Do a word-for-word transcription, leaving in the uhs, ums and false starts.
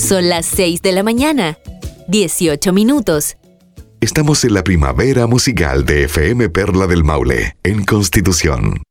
Son las seis de la mañana, dieciocho minutos. Estamos en la primavera musical de F M Perla del Maule, en Constitución.